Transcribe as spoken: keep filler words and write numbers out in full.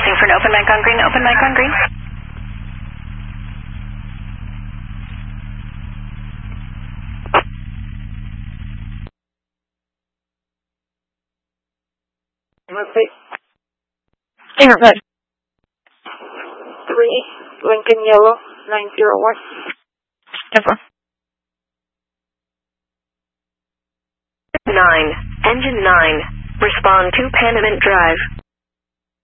requesting for an open mic on green, open mic on green. Let's see. Neighborhood. Three, Lincoln Yellow, nine zero one. Over. Nine, engine nine, respond to Panamint Drive.